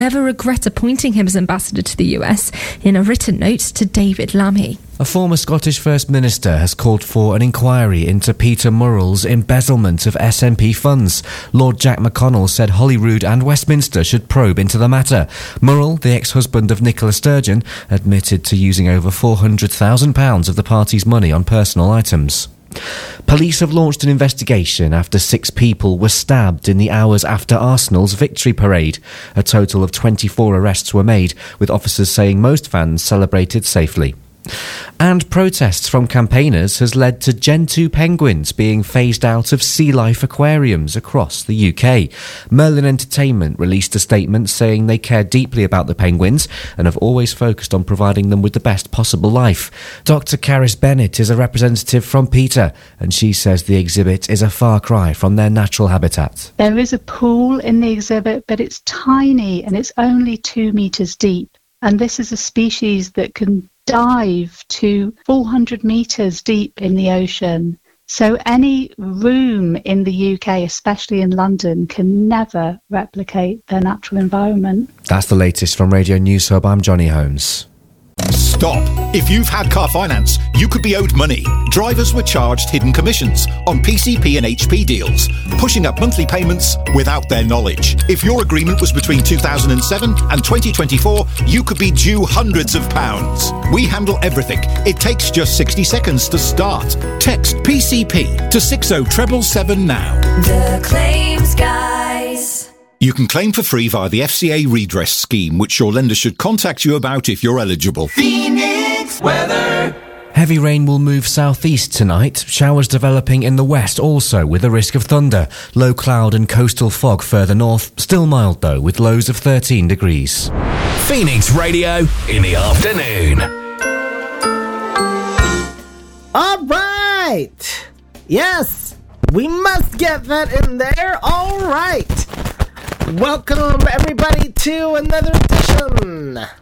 never regret appointing him as ambassador to the US in a written note to David Lammy. A former Scottish First Minister has called for an inquiry into Peter Murrell's embezzlement of SNP funds. Lord Jack McConnell said Holyrood and Westminster should probe into the matter. Murrell, the ex-husband of Nicola Sturgeon, admitted to using over £400,000 of the party's money on personal items. Police have launched an investigation after 6 people were stabbed in the hours after Arsenal's victory parade. A total of 24 arrests were made, with officers saying most fans celebrated safely. And protests from campaigners has led to Gentoo penguins being phased out of sea life aquariums across the UK. Merlin Entertainment released a statement saying they care deeply about the penguins and have always focused on providing them with the best possible life. Dr. Caris Bennett is a representative from PETA, and she says the exhibit is a far cry from their natural habitat. There is a pool in the exhibit, but it's tiny and it's only 2 metres deep. And this is a species that can dive to 400 metres deep in the ocean. So any room in the UK, especially in London, can never replicate their natural environment. That's the latest from Radio News Hub. I'm Johnny Holmes. Stop. If you've had car finance, you could be owed money. Drivers were charged hidden commissions on PCP and HP deals, pushing up monthly payments without their knowledge. If your agreement was between 2007 and 2024, you could be due hundreds of pounds. We handle everything. It takes just 60 seconds to start. Text PCP to 60777 now. The Claims Guys. You can claim for free via the FCA redress scheme, which your lender should contact you about if you're eligible. Phoenix weather. Heavy rain will move southeast tonight, showers developing in the west also with a risk of thunder. Low cloud and coastal fog further north, still mild though with lows of 13 degrees. Phoenix Radio in the afternoon. All right. Yes, we must get that in there. All right. Welcome everybody to another edition